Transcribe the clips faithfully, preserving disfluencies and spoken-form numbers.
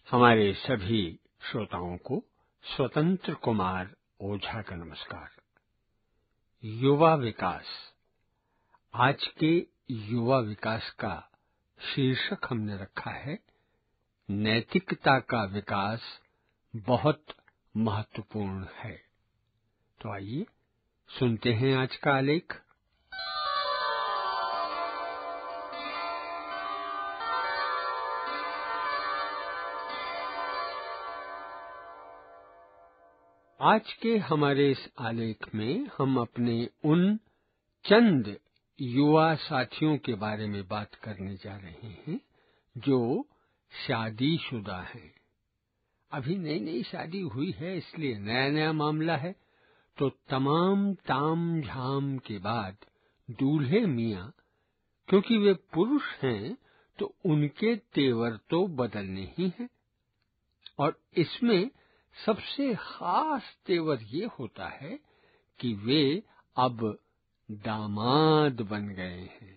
हमारे सभी श्रोताओं को स्वतंत्र कुमार ओझा का नमस्कार। युवा विकास, आज के युवा विकास का शीर्षक हमने रखा है नैतिकता का विकास बहुत महत्वपूर्ण है। तो आइए सुनते हैं आज का आलेख। आज के हमारे इस आलेख में हम अपने उन चंद युवा साथियों के बारे में बात करने जा रहे हैं जो शादीशुदा हैं। अभी नई नई शादी हुई है, इसलिए नया नया मामला है। तो तमाम ताम झाम के बाद दूल्हे मियाँ, क्योंकि वे पुरुष हैं तो उनके तेवर तो बदलने ही हैं। और इसमें सबसे खास तेवर ये होता है कि वे अब दामाद बन गए हैं।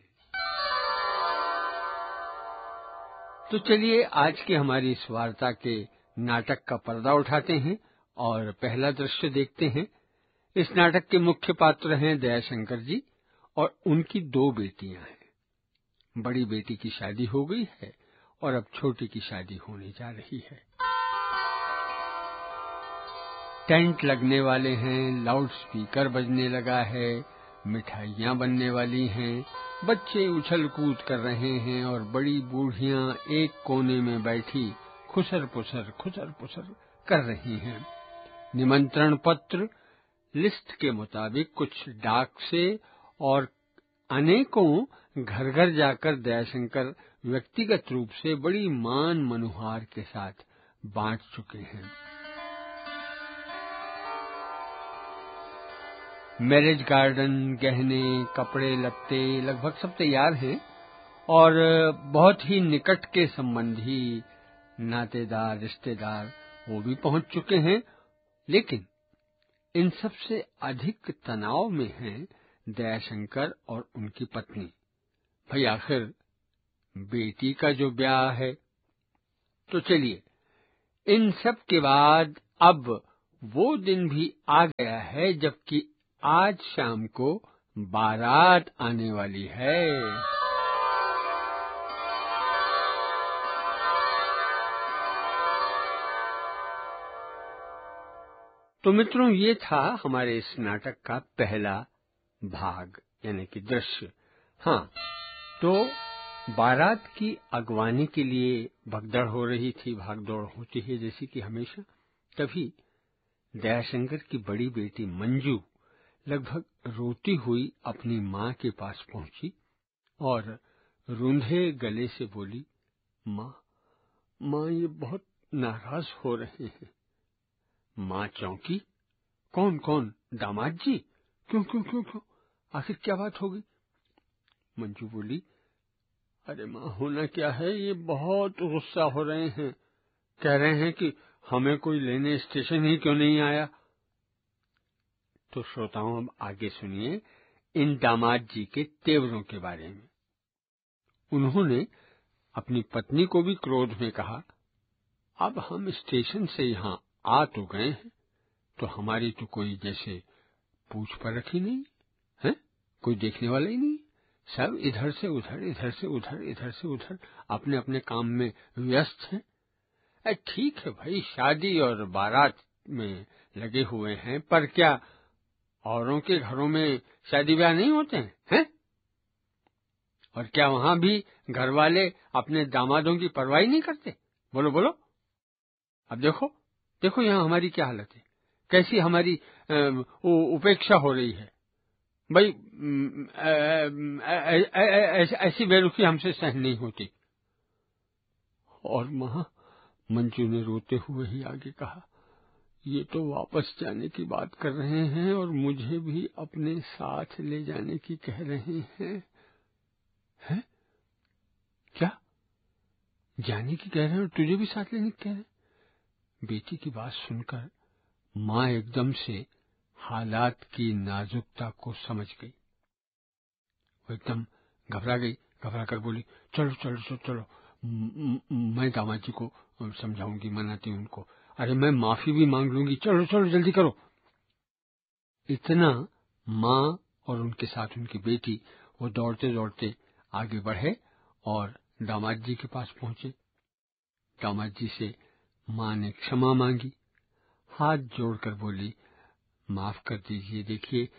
तो चलिए आज के हमारी इस वार्ता के नाटक का पर्दा उठाते हैं और पहला दृश्य देखते हैं। इस नाटक के मुख्य पात्र हैं दयाशंकर जी और उनकी दो बेटियां हैं। बड़ी बेटी की शादी हो गई है और अब छोटी की शादी होने जा रही है। टेंट लगने वाले हैं, लाउड स्पीकर बजने लगा है, मिठाइयां बनने वाली हैं, बच्चे उछल कूद कर रहे हैं और बड़ी बूढ़ियां एक कोने में बैठी खुसर पुसर खुसर पुसर कर रही हैं। निमंत्रण पत्र लिस्ट के मुताबिक कुछ डाक से और अनेकों घर घर जाकर दयाशंकर व्यक्तिगत रूप से बड़ी मान मनुहार के साथ बांट चुके हैं। मैरिज गार्डन, गहने, कपड़े लत्ते लगभग सब तैयार हैं और बहुत ही निकट के संबंधी, नातेदार, रिश्तेदार वो भी पहुंच चुके हैं। लेकिन इन सबसे अधिक तनाव में हैं दयाशंकर और उनकी पत्नी। भाई आखिर बेटी का जो ब्याह है। तो चलिए, इन सब के बाद अब वो दिन भी आ गया है जबकि आज शाम को बारात आने वाली है। तो मित्रों, ये था हमारे इस नाटक का पहला भाग यानी कि दृश्य। हाँ, तो बारात की अगवानी के लिए भगदड़ हो रही थी, भागदौड़ होती है जैसी कि हमेशा। तभी दयाशंकर की बड़ी बेटी मंजू लगभग रोती हुई अपनी माँ के पास पहुंची और रूंधे गले से बोली, माँ माँ ये बहुत नाराज हो रहे हैं। माँ चौंकी। कौन कौन? दामाद जी? क्यों क्यों क्यों क्यों आखिर क्या बात हो गई? मंजू बोली, अरे माँ, होना क्या है, ये बहुत गुस्सा हो रहे हैं। कह रहे हैं कि हमें कोई लेने स्टेशन ही क्यों नहीं आया। तो श्रोताओं, अब आगे सुनिए इन दामाद जी के तेवरों के बारे में। उन्होंने अपनी पत्नी को भी क्रोध में कहा, अब हम स्टेशन से यहाँ आ तो गए हैं, तो हमारी तो कोई जैसे पूछ परख ही नहीं है, कोई देखने वाला ही नहीं। सब इधर से उधर, इधर से उधर, इधर से उधर अपने अपने काम में व्यस्त हैं। ठीक है भाई, शादी और बारात में लगे हुए हैं, पर क्या औरों के घरों में शादी ब्याह नहीं होते हैं, हैं? और क्या वहां भी घर वाले अपने दामादों की परवाह नहीं करते? बोलो बोलो। अब देखो देखो यहाँ हमारी क्या हालत है, कैसी हमारी उपेक्षा हो रही है। भाई ऐसी बेरुखी हमसे सहन नहीं होती। और मां, मंजू ने रोते हुए ही आगे कहा, ये तो वापस जाने की बात कर रहे हैं और मुझे भी अपने साथ ले जाने की कह रहे हैं। हैं? क्या जाने की कह रहे हैं और तुझे भी साथ लेने की कह रहे हैं? बेटी की बात सुनकर माँ एकदम से हालात की नाजुकता को समझ गई। वो एकदम घबरा गई, घबरा कर बोली, चलो चलो चलो चलो म- म- मैं दामाद जी को समझाऊंगी, मनाती हूँ उनको, अरे मैं माफी भी मांग लूंगी, चलो चलो जल्दी करो। इतना माँ और उनके साथ उनकी बेटी वो दौड़ते दौड़ते आगे बढ़े और दामाद जी के पास पहुंचे। दामाद जी से माँ ने क्षमा मांगी, हाथ जोड़कर बोली, माफ कर दीजिए, देखिए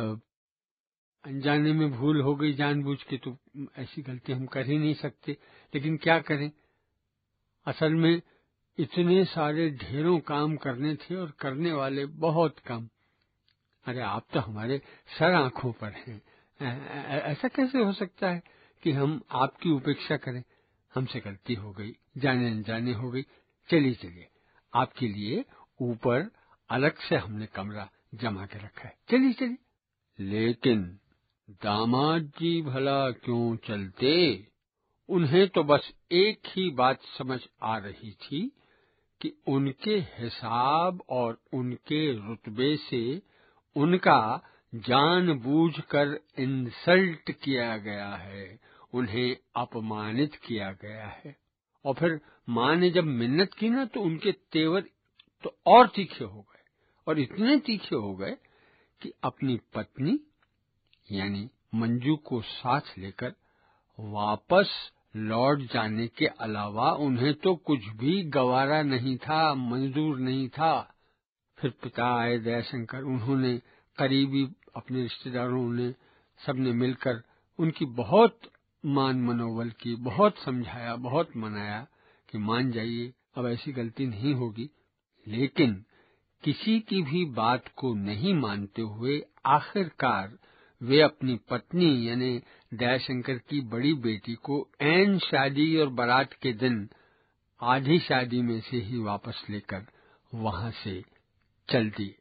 अनजाने में भूल हो गई, जानबूझ के तो ऐसी गलती हम कर ही नहीं सकते, लेकिन क्या करें, असल में इतने सारे ढेरों काम करने थे और करने वाले बहुत कम। अरे आप तो हमारे सर आंखों पर हैं, ऐसा कैसे हो सकता है कि हम आपकी उपेक्षा करें। हमसे गलती हो गई, जाने अनजाने हो गई, चलिए चलिए आपके लिए ऊपर अलग से हमने कमरा जमा के रखा है, चलिए चलिए। लेकिन दामाद जी भला क्यों चलते, उन्हें तो बस एक ही बात समझ आ रही थी कि उनके हिसाब और उनके रुतबे से उनका जानबूझकर इंसल्ट किया गया है, उन्हें अपमानित किया गया है। और फिर माँ ने जब मिन्नत की ना तो उनके तेवर तो और तीखे हो गए, और इतने तीखे हो गए कि अपनी पत्नी यानी मंजू को साथ लेकर वापस लौट जाने के अलावा उन्हें तो कुछ भी गवारा नहीं था, मंजूर नहीं था। फिर पिता आए दयाशंकर, उन्होंने करीबी अपने रिश्तेदारों ने सबने मिलकर उनकी बहुत मान मनोबल की, बहुत समझाया, बहुत मनाया कि मान जाइए, अब ऐसी गलती नहीं होगी। लेकिन किसी की भी बात को नहीं मानते हुए आखिरकार वे अपनी पत्नी यानी दयाशंकर की बड़ी बेटी को ऐन शादी और बारात के दिन आधी शादी में से ही वापस लेकर वहां से चल दिए।